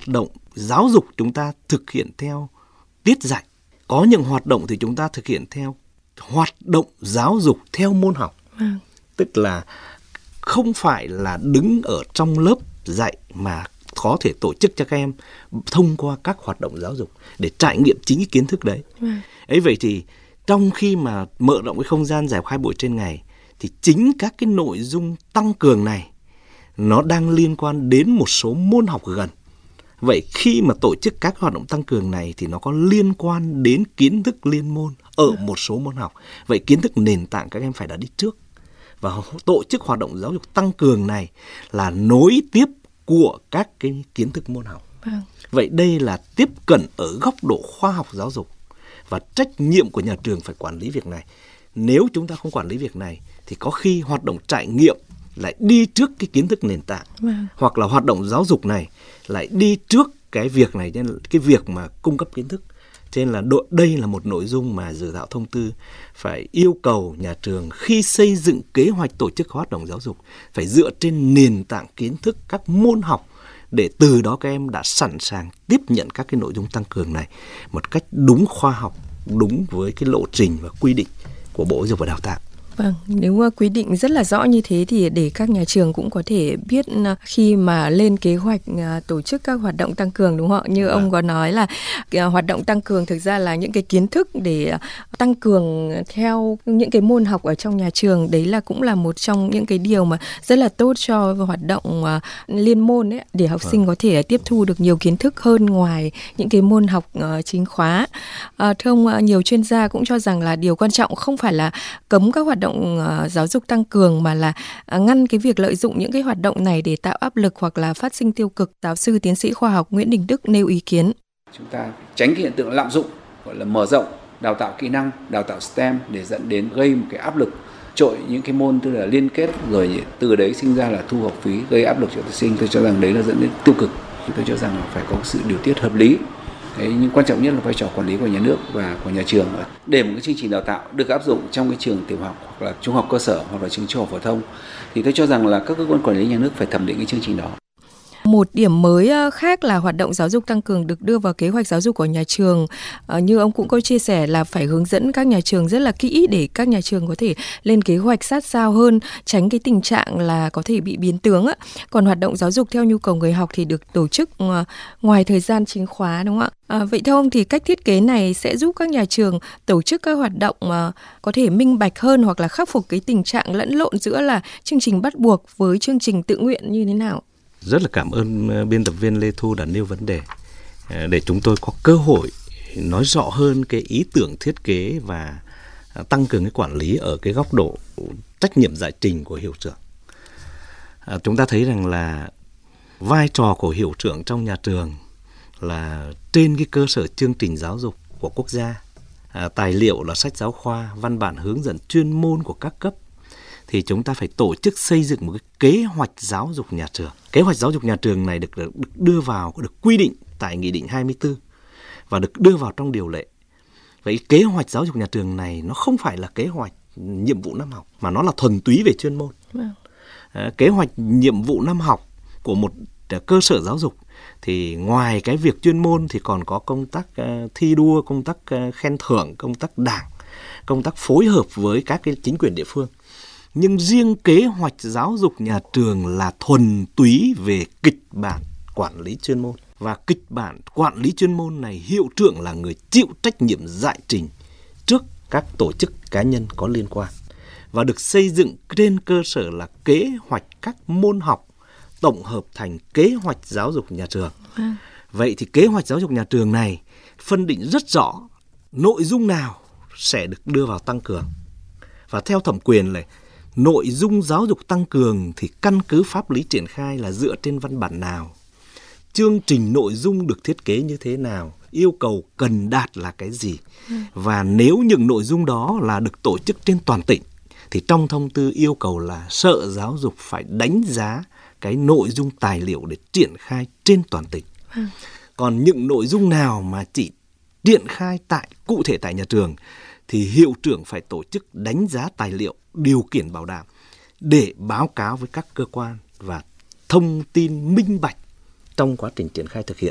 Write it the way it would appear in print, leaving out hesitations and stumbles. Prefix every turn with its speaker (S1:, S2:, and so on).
S1: hoạt động giáo dục chúng ta thực hiện theo tiết dạy. Có những hoạt động thì chúng ta thực hiện theo hoạt động giáo dục theo môn học. Tức là không phải là đứng ở trong lớp dạy mà có thể tổ chức cho các em thông qua các hoạt động giáo dục để trải nghiệm chính cái kiến thức đấy. Vậy thì trong khi mà mở rộng cái không gian dạy học 2 buổi trên ngày thì chính các cái nội dung tăng cường này nó đang liên quan đến một số môn học gần. Vậy khi mà tổ chức các hoạt động tăng cường này thì nó có liên quan đến kiến thức liên môn ở một số môn học. Vậy kiến thức nền tảng các em phải đã đi trước. Và tổ chức hoạt động giáo dục tăng cường này là nối tiếp của các cái kiến thức môn học. Vậy đây là tiếp cận ở góc độ khoa học giáo dục. Và trách nhiệm của nhà trường phải quản lý việc này. Nếu chúng ta không quản lý việc này thì có khi hoạt động trải nghiệm lại đi trước cái kiến thức nền tảng. Hoặc là hoạt động giáo dục này lại đi trước cái việc này, cái việc mà cung cấp kiến thức. Cho nên là đây là một nội dung mà dự thảo thông tư phải yêu cầu nhà trường khi xây dựng kế hoạch tổ chức hoạt động giáo dục phải dựa trên nền tảng kiến thức các môn học, để từ đó các em đã sẵn sàng tiếp nhận các cái nội dung tăng cường này một cách đúng khoa học, đúng với cái lộ trình và quy định của Bộ Giáo dục và Đào tạo.
S2: Vâng, nếu quy định rất là rõ như thế thì để các nhà trường cũng có thể biết khi mà lên kế hoạch tổ chức các hoạt động tăng cường, đúng không ạ? Như ông có nói là hoạt động tăng cường thực ra là những cái kiến thức để tăng cường theo những cái môn học ở trong nhà trường. Đấy là cũng là một trong những cái điều mà rất là tốt cho hoạt động liên môn ấy, để học sinh có thể tiếp thu được nhiều kiến thức hơn ngoài những cái môn học chính khóa. Thưa ông, nhiều chuyên gia cũng cho rằng là điều quan trọng không phải là cấm các hoạt động giáo dục tăng cường mà là ngăn cái việc lợi dụng những cái hoạt động này để tạo áp lực hoặc là phát sinh tiêu cực. Giáo sư tiến sĩ khoa học Nguyễn Đình Đức nêu ý kiến.
S3: Chúng ta tránh cái hiện tượng lạm dụng, gọi là mở rộng đào tạo kỹ năng, đào tạo STEM để dẫn đến gây một cái áp lực trội những cái môn tức là liên kết, rồi từ đấy sinh ra là thu học phí gây áp lực cho thí sinh. Tôi cho rằng đấy là dẫn đến tiêu cực. Tôi cho rằng là phải có sự điều tiết hợp lý. Đấy, nhưng quan trọng nhất là vai trò quản lý của nhà nước và của nhà trường. Để một cái chương trình đào tạo được áp dụng trong cái trường tiểu học hoặc là trung học cơ sở hoặc là trường trung học phổ thông thì tôi cho rằng là các cơ quan quản lý nhà nước phải thẩm định cái chương trình đó.
S2: Một điểm mới khác là hoạt động giáo dục tăng cường được đưa vào kế hoạch giáo dục của nhà trường. Như ông cũng có chia sẻ là phải hướng dẫn các nhà trường rất là kỹ để các nhà trường có thể lên kế hoạch sát sao hơn, tránh cái tình trạng là có thể bị biến tướng. Còn hoạt động giáo dục theo nhu cầu người học thì được tổ chức ngoài thời gian chính khóa, đúng không ạ? Vậy theo ông thì cách thiết kế này sẽ giúp các nhà trường tổ chức các hoạt động có thể minh bạch hơn hoặc là khắc phục cái tình trạng lẫn lộn giữa là chương trình bắt buộc với chương trình tự nguyện như thế nào?
S1: Rất là cảm ơn biên tập viên Lê Thu đã nêu vấn đề để chúng tôi có cơ hội nói rõ hơn cái ý tưởng thiết kế và tăng cường cái quản lý ở cái góc độ trách nhiệm giải trình của hiệu trưởng. Chúng ta thấy rằng là vai trò của hiệu trưởng trong nhà trường là trên cái cơ sở chương trình giáo dục của quốc gia, tài liệu là sách giáo khoa, văn bản hướng dẫn chuyên môn của các cấp, thì chúng ta phải tổ chức xây dựng một cái kế hoạch giáo dục nhà trường. Kế hoạch giáo dục nhà trường này được đưa vào, được quy định tại Nghị định 24 và được đưa vào trong điều lệ. Vậy kế hoạch giáo dục nhà trường này nó không phải là kế hoạch nhiệm vụ năm học mà nó là thuần túy về chuyên môn. Kế hoạch nhiệm vụ năm học của một cơ sở giáo dục thì ngoài cái việc chuyên môn thì còn có công tác thi đua, công tác khen thưởng, công tác đảng, công tác phối hợp với các cái chính quyền địa phương. Nhưng riêng kế hoạch giáo dục nhà trường là thuần túy về kịch bản quản lý chuyên môn. Và kịch bản quản lý chuyên môn này hiệu trưởng là người chịu trách nhiệm giải trình trước các tổ chức cá nhân có liên quan. Và được xây dựng trên cơ sở là kế hoạch các môn học tổng hợp thành kế hoạch giáo dục nhà trường. Vậy thì kế hoạch giáo dục nhà trường này phân định rất rõ nội dung nào sẽ được đưa vào tăng cường. Và theo thẩm quyền là nội dung giáo dục tăng cường thì căn cứ pháp lý triển khai là dựa trên văn bản nào, chương trình nội dung được thiết kế như thế nào, yêu cầu cần đạt là cái gì. Và nếu những nội dung đó là được tổ chức trên toàn tỉnh thì trong thông tư yêu cầu là Sở Giáo dục phải đánh giá cái nội dung tài liệu để triển khai trên toàn tỉnh. Còn những nội dung nào mà chỉ triển khai cụ thể tại nhà trường thì hiệu trưởng phải tổ chức đánh giá tài liệu, điều kiện bảo đảm để báo cáo với các cơ quan và thông tin minh bạch trong quá trình triển khai thực hiện.